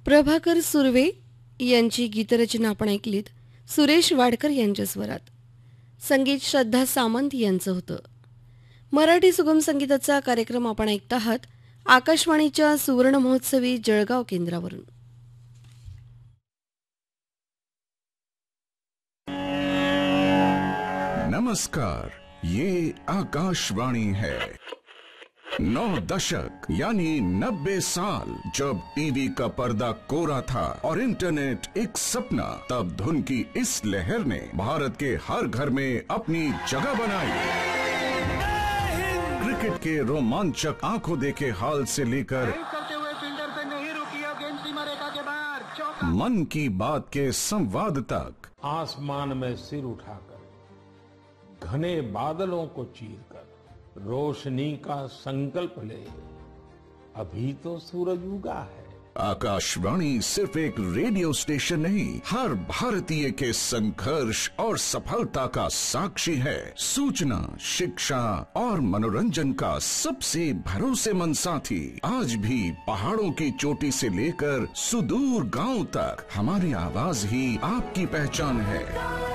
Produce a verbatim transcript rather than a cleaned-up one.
प्रभाकर सुर्वे यांची गीतरचना आपण ऐकलीत. सुरेश वाडकर यांच्या स्वरात. संगीत श्रद्धा सामंत यांचं होतं. मराठी सुगम संगीताचा कार्यक्रम आपण ऐकत आहात आकाशवाणीच्या सुवर्ण महोत्सवी जळगाव केंद्रावरून. नमस्कार, ये आकाशवाणी है. नौ दशक यानी नब्बे साल जब टीवी का पर्दा कोरा था और इंटरनेट एक सपना, तब धुन की इस लहर ने भारत के हर घर में अपनी जगह बनाई. क्रिकेट के रोमांचक आंखों देखे हाल से लेकर मन की बात के संवाद तक, आसमान में सिर उठाकर घने बादलों को चीरकर रोशनी का संकल्प ले, अभी तो सूरज उगा है. आकाशवाणी सिर्फ एक रेडियो स्टेशन नहीं, हर भारतीय के संघर्ष और सफलता का साक्षी है. सूचना, शिक्षा और मनोरंजन का सबसे भरोसेमंद साथी. आज भी पहाड़ों की चोटी से लेकर सुदूर गांव तक हमारी आवाज ही आपकी पहचान है.